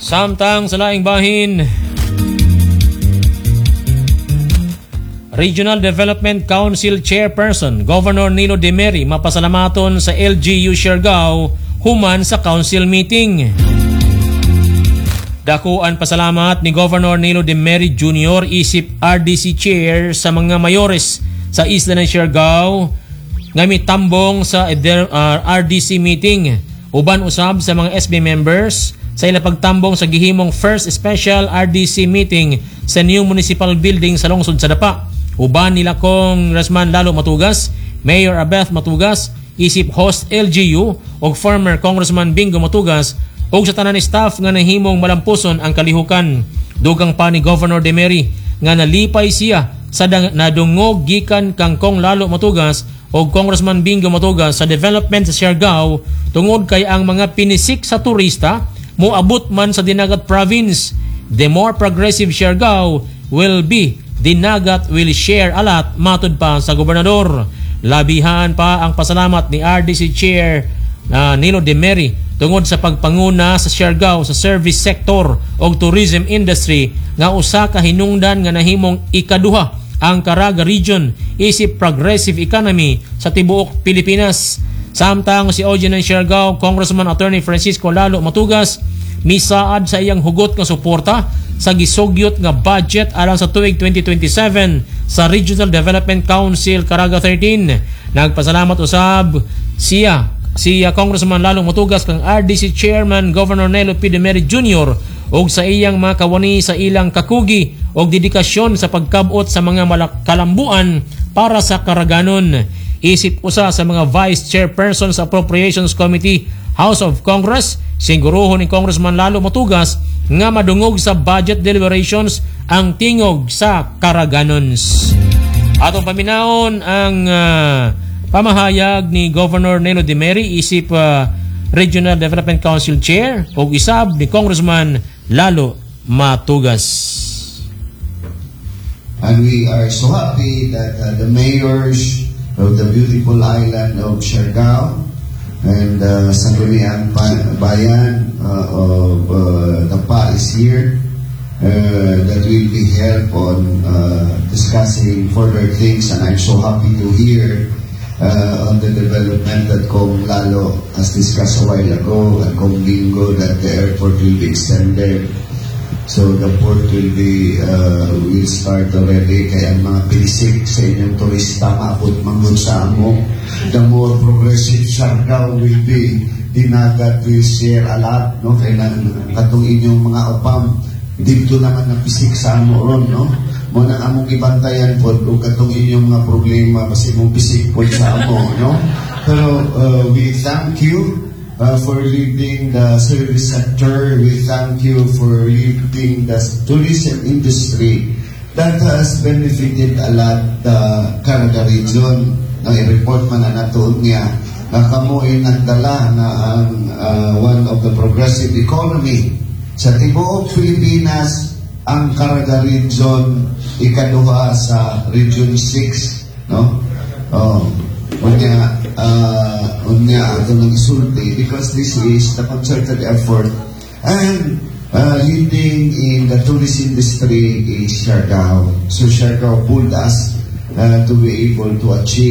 Samtang sa laing bahin, Regional Development Council Chairperson Governor Nilo Demeri mapasalamaton sa LGU Siargao human sa council meeting. Dakuan pasalamat ni Governor Nilo Demeri Jr. isip RDC Chair sa mga mayores sa isla ng Siargao nga mitambong sa RDC meeting. Uban usab sa mga SB members sa ila pagtambong sa gihimong first special RDC meeting sa new municipal building sa lungsod sa Dapa. Uban nila Congressman Lalo Matugas, Mayor Abeth Matugas, isip host LGU o former Congressman Bingo Matugas o sa tanan ni staff nga nahimong malampuson ang kalihukan. Dugang pa ni Governor Demeri nga nalipay siya sa nadungog gikan kang Kong Lalo Matugas o Congressman Bingo Matugas sa development sa Siargao tungod kay ang mga pinisik sa turista moabot man sa Dinagat Province. The more progressive Siargao will be, Dinagat will share a lot, matud pa sa gobernador. Labihan pa ang pasalamat ni RDC Chair Nilo Demeri tungod sa pagpanguna sa Siargao sa service sector o tourism industry nga usa ka hinungdan nga nahimong ikaduha ang Caraga Region isip progressive economy sa tibuok Pilipinas. Samtang si OG ng Siargao, Congressman Attorney Francisco Lalo Matugas, misaad sa iyang hugot nga suporta sa gisugyot nga budget alang sa tuig 2027 sa Regional Development Council Caraga 13. Nagpasalamat usab siya Congressman Lalo Matugas kang RDC Chairman Governor Nilo P. Demeri Jr. og sa iyang mga kawani sa ilang kakugi og dedikasyon sa pagkabot sa mga kalambuan para sa Karaganon. Isip usa sa mga Vice Chairperson sa Appropriations Committee, House of Congress, siguruho ni Congressman Lalo Matugas nga madungog sa budget deliberations ang tingog sa Karaganons. Atong paminahon ang pamahayag ni Governor Nilo Demeri isip Regional Development Council Chair o isab ni Congressman Lalo Matugas. And we are so happy that the mayors of the beautiful island of Siargao and Sangguniang Bayan of Dapa is here, that will be help on discussing further things, and I'm so happy to hear on the development that Kong Lalo has discussed a while ago, and Kong Bingo, that the airport will be extended. So the port will start already. Kaya ang mga pinisik sa inyong turista maabot manggod sa amo. The more progressive Siargao will be, Dinagat will share a lot, no? Kaya katong inyong mga upam dito naman na pisik sa amo ron, no? Muna among ibantayan po o katong inyong mga problema kasi mong pisik po sa amo, no? Pero we thank you for leading the service sector. We thank you for leading the tourism industry that has benefited a lot the Caraga region. I-report man na natuon niya na kamuin ang dala na ang one of the progressive economy sa tibuok Pilipinas, ang Caraga region ikaduha sa Region 6, no? Unya ato nang isulti because this is the concerted effort, and leading in the tourist industry is Siargao. So Siargao pulled us to be able to achieve